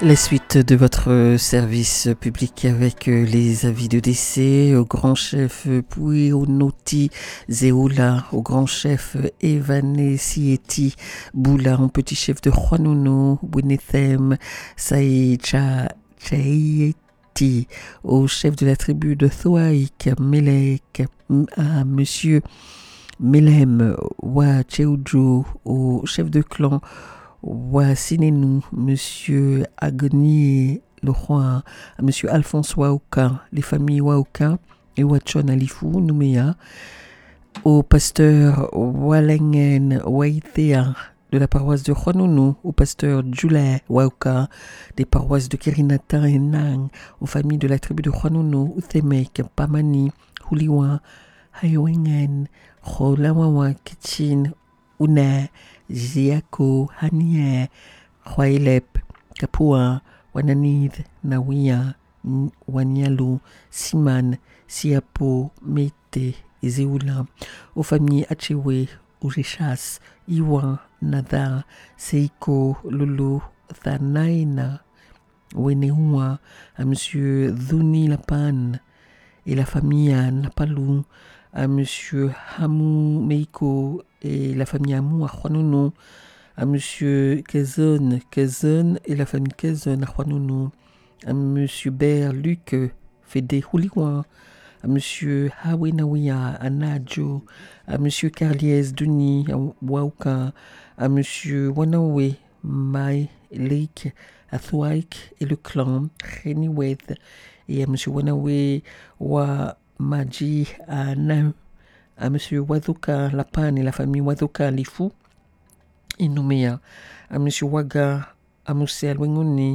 La suite de votre service public avec les avis de décès au grand chef Puionoti Zeoula, au grand chef Evanesieti Boula, au petit chef de Juanono, Winethem Saïcha Chaieti, au chef de la tribu de Thoaïk, Melek, à monsieur Melem Wa Cheujo, au chef de clan Wasinenu, Monsieur Agni le roi, Monsieur Alphonse Waoka, les familles Waoka et Wachon Alifu, Nouméa, au pasteur Walengen Waitea de la paroisse de Juanono, au pasteur Jule Waoka des paroisses de Kirinata et Nang, aux familles de la tribu de Juanono, Uthemek, Pamani, Huliwa, Hayoengen, Rolawawa, Kitchin, Une, Ziako, Hanie, Hwailep, Kapua, Wananid, Nawia, Wanyalu, Siman, Siapo, Mete et Zeoula, aux familles Achewe, Urichas, Iwa, Nada, Seiko, Lulu, Thanaina, Weneua, à Monsieur Dhuni Lapan et la famille Napalou, à Monsieur Hamou Meiko et la famille Hamou à Juanono, à Monsieur Kezon et la famille Kezon à Juanono, à Monsieur Ber Luc Fede Huliwa, à Monsieur Hawenawia à Nadjo, à Monsieur Carliès Denis à Wauka, à Monsieur Wanawe Mai Lake à Thwaik et le clan Reniweth, et à Monsieur Wanawe Wa Maji à Nau, à Monsieur Wadoka Lapan et la famille Wadoka Lifu, et Nouméa, à Monsieur Waga, à Moussé Alwengoni,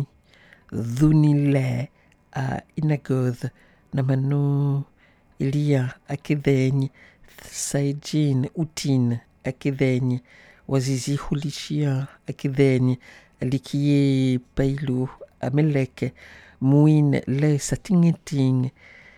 Dhunile à Inagoth, Namano Elia à Kedaigne, Saïdjin Outin à Kedaigne, Wazizi Hulishia à Kedaigne, Alikie Pailou à Melek, Mouin Le Satingeting,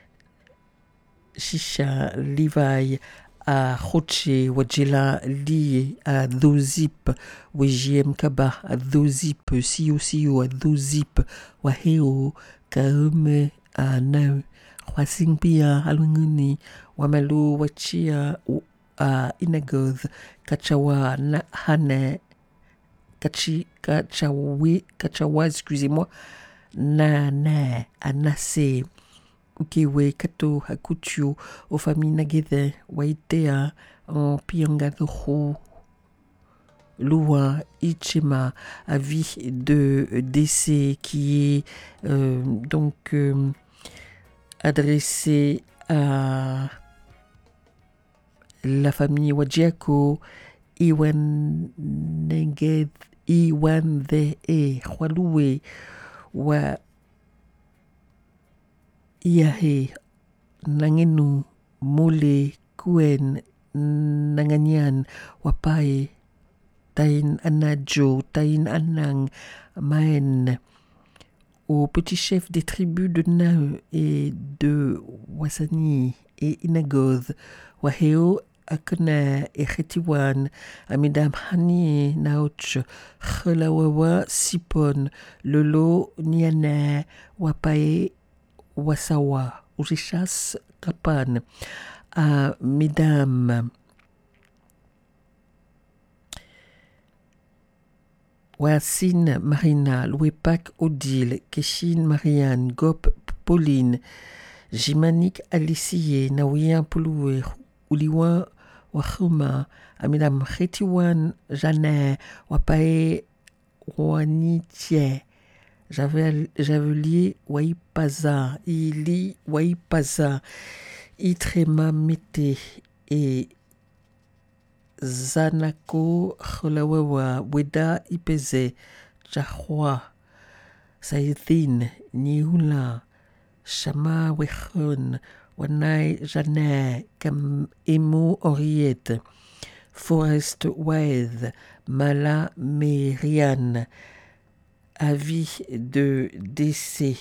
Shisha Levi à Roche, Wajela Li à Dozip, Wejiem Kaba à Dozip, Sio à Dozip, Waheo, Kaume à Nau, Wasingpia à Lunguni, Wamalu Wachia à Inagoth, Kachawa Hane, Kachawa, excusez-moi, Nane à Nassé, Ukewe, Kato, Hakuchu, aux familles Nagede, Waitea, en Piangadoro, Lua, Ichema, avis de décès qui est donc adressé à la famille Wajiako, Iwande e Hualue, Wa Iahe, Nangenu, Mole, Kuen, Nanganyan, Wapae, Tain Anadjo, Tain Anang, Maen, au petit chef des tribus de Nau et de Wasani et Inagoth, Waheo, Akana et Khetiwan, à Mesdames Hani, Naoch, Khelawawa, Sipon, Lolo, Niana, Wapae, Wasawa, Urichas, Kapan, à Mesdames Wasin Marina, Louepak Odile, Keshin Marianne, Gop Pauline, Jimanik Alicie, Nawien Pouloué, Uliwa Wahuma, à Mesdames Khetiwan, Janet, Wapae Wanitie, Javelier Waipaza, Ili Waipaza, Itrema Mete et Zanako Kholawawa, Weda Ipeze, Jahwa, Saïdine, Niula, Shama Wechon, Wanai Janet, Kam Emo Henriette, Forest Wade, Mala Meriane, avis de décès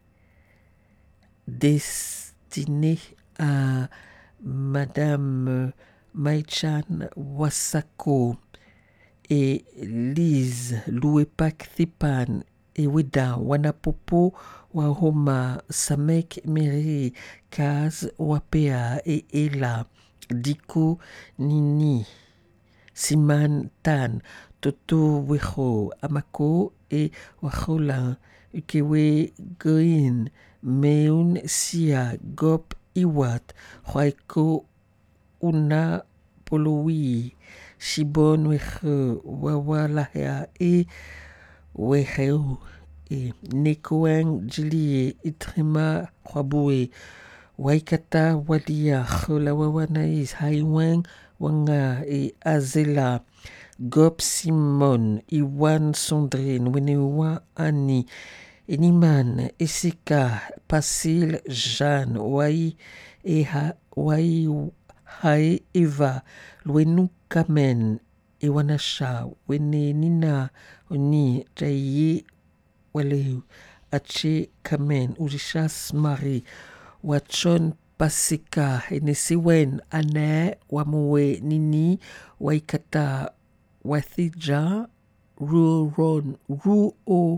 destiné à Madame Maïchan Wasako et Lise Louepak Thipan Eweda Wanapopo Wahoma Samek Mere Kaz Wapea et Ela Diko Nini Siman Tan Toto Weho Amako et Wahola Ukewe Goin Meun Sia Gop Iwat Huaiko Una Polowi Shibon Wehe Wawalahea et Weheo et Nekoeng Jili Itrima Huabue Waikata Walia Holawawanais Haiweng Wanga et Azela Gop Simon Iwan Sondrin Wenewa Ani Eniman Esika Pasil Jeanne Wai Eha Wai Hae Eva Luenu Kamen Ewanasha Wene Nina Oni Jaye Waleu Ache Kamen Urishas Marie Wachon Pasika Enesewen Ane Wamoe Nini Waikata Wathija Ruon Ruo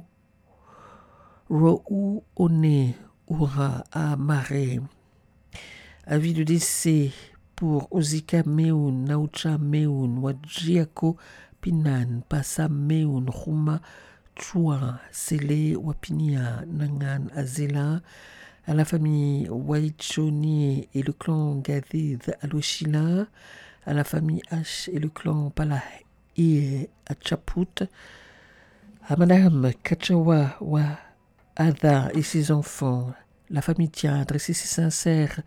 Rou One Ura Amare. Avis de décès pour Ozika Meun, Naucha Meun, Wajiako Pinan, Pasa Meun, Ruma Chua, Sele Wapinia, Nangan Azela, à la famille Waichoni et le clan Gadid Aloshila, à la famille H et le clan Pala et à Chaput, à Madame Kachawa Wa Ada et ses enfants, la famille tient à adresser ses sincères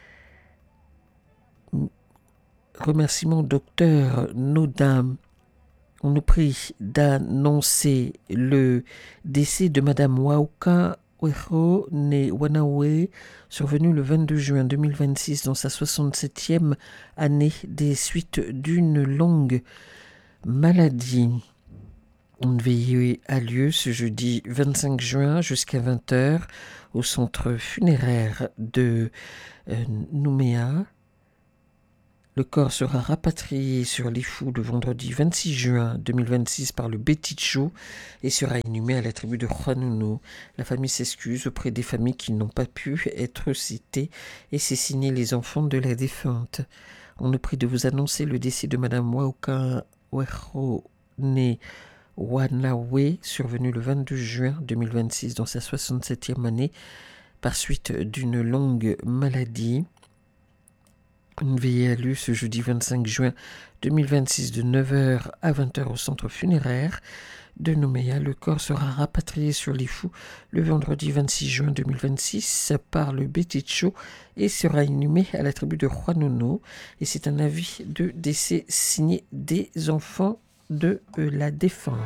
remerciements au docteur Nodam. On nous prie d'annoncer le décès de Madame Wauka Weho née Wanawe, survenue le 22 juin 2026 dans sa 67e année des suites d'une longue maladie. Une veillée a lieu ce jeudi 25 juin jusqu'à 20h au centre funéraire de Nouméa. Le corps sera rapatrié sur les fous le vendredi 26 juin 2026 par le Beticho et sera inhumé à la tribu de Juanuno. La famille s'excuse auprès des familles qui n'ont pas pu être citées et c'est signé les enfants de la défunte. On nous prie de vous annoncer le décès de Madame Wauka Weho née Wanawe, survenue le 22 juin 2026 dans sa 67e année par suite d'une longue maladie. Une veillée a lieu ce jeudi 25 juin 2026 de 9h à 20h au centre funéraire de Nouméa. Le corps sera rapatrié sur les fous le vendredi 26 juin 2026 par le Beticho et sera inhumé à la tribu de Juanuno. Et c'est un avis de décès signé des enfants de la défunte.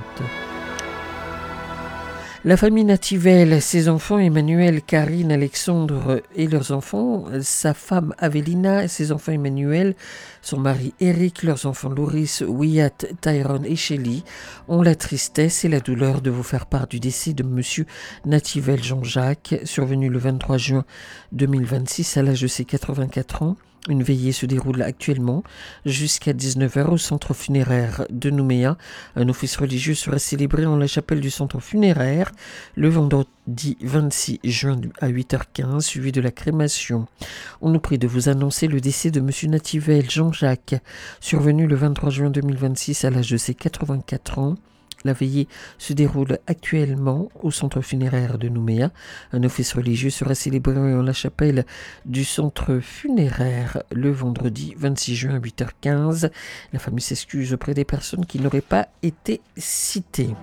La famille Nativelle, ses enfants Emmanuel, Karine, Alexandre et leurs enfants, sa femme Avelina, ses enfants Emmanuel, son mari Eric, leurs enfants Loris, Wyatt, Tyrone et Shelley ont la tristesse et la douleur de vous faire part du décès de monsieur Nativelle Jean-Jacques, survenu le 23 juin 2026 à l'âge de ses 84 ans. Une veillée se déroule actuellement jusqu'à 19h au centre funéraire de Nouméa. Un office religieux sera célébré en la chapelle du centre funéraire le vendredi 26 juin à 8h15, suivi de la crémation. On nous prie de vous annoncer le décès de M. Nativelle Jean-Jacques, survenu le 23 juin 2026 à l'âge de ses 84 ans. La veillée se déroule actuellement au centre funéraire de Nouméa. Un office religieux sera célébré en la chapelle du centre funéraire le vendredi 26 juin à 8h15. La famille s'excuse auprès des personnes qui n'auraient pas été citées.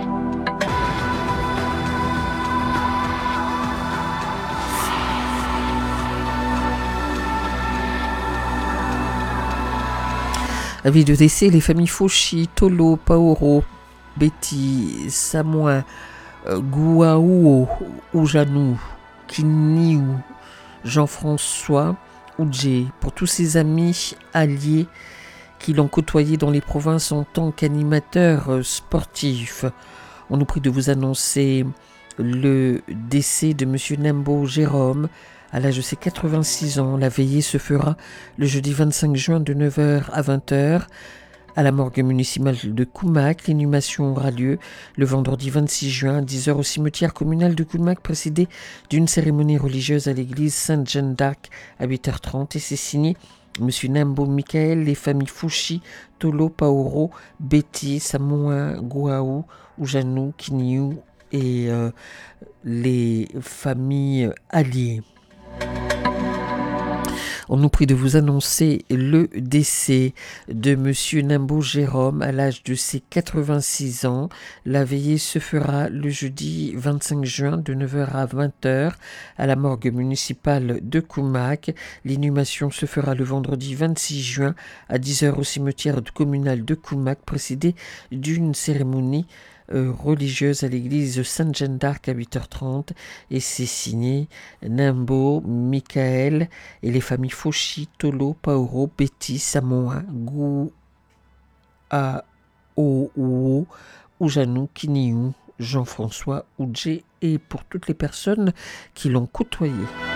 Avis de décès, les familles Fauchi, Tolo, Paoro, Betty, Samoa, Gouaouo, Oujanou, Kiniou, Jean-François, Oudjé, pour tous ses amis alliés qui l'ont côtoyé dans les provinces en tant qu'animateur sportif. On nous prie de vous annoncer le décès de M. Nembo Jérôme à l'âge de ses 86 ans. La veillée se fera le jeudi 25 juin de 9h à 20h À la morgue municipale de Koumak, l'inhumation aura lieu le vendredi 26 juin à 10h au cimetière communal de Koumak, précédé d'une cérémonie religieuse à l'église Sainte-Jeanne d'Arc à 8h30 et c'est signé Monsieur Nambo Michael, les familles Fouchi, Tolo, Paoro, Betty, Samoa, Gouaou, Oujanou, Kiniou et les familles alliées. On nous prie de vous annoncer le décès de Monsieur Nambo Jérôme à l'âge de ses 86 ans. La veillée se fera le jeudi 25 juin de 9h à 20h à la morgue municipale de Koumak. L'inhumation se fera le vendredi 26 juin à 10h au cimetière communal de Koumak, précédé d'une cérémonie religieuse à l'église Sainte-Jeanne d'Arc à 8h30 et c'est signé Nambo, Michael et les familles Fauchi, Tolo, Paoro, Betty, Samoa, Gou, Ouo, Oujanou, Kiniou, Jean-François, Oudjé et pour toutes les personnes qui l'ont côtoyé.